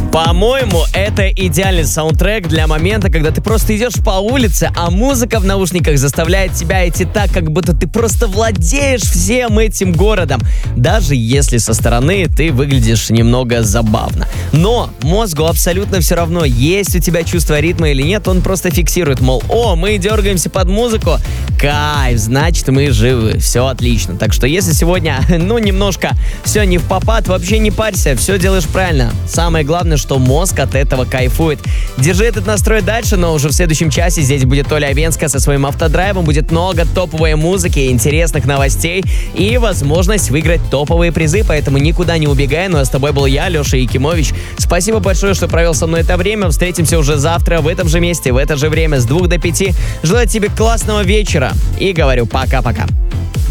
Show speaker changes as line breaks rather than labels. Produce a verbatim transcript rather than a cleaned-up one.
По-моему, это идеальный саундтрек для момента, когда ты просто идешь по улице, а музыка в наушниках заставляет тебя идти так, как будто ты просто владеешь всем этим городом, даже если со стороны ты выглядишь немного забавно. Но мозгу абсолютно все равно, есть у тебя чувство ритма или нет, он просто фиксирует, мол, о, мы дергаемся под музыку, кайф, значит мы живы, все отлично. Так что если сегодня, ну, немножко все не в попад, вообще не парься, все делаешь правильно. Самое главное, что мозг от этого кайфует. Держи этот настрой дальше, но уже в следующем часе здесь будет Оля Овенская со своим автодрайвом, будет много топовой музыки, интересных новостей и возможность выиграть топовые призы, поэтому никуда не убегай. Ну а с тобой был я, Леша Якимович. Спасибо большое, что провел со мной это время. Встретимся уже завтра в этом же месте, в это же время с двух до пяти. Желаю тебе классного вечера и говорю пока-пока.